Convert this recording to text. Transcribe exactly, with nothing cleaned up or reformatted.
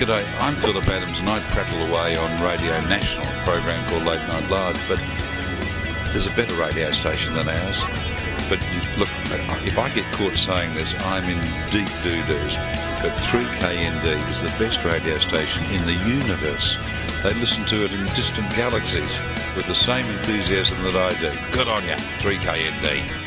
G'day, I'm Philip Adams and I prattle away on Radio National, a program called Late Night Live, but there's a better radio station than ours. But look, if I get caught saying this, I'm in deep doo-doos. But three K N D is the best radio station in the universe. They listen to it in distant galaxies with the same enthusiasm that I do. Good on ya, three K N D.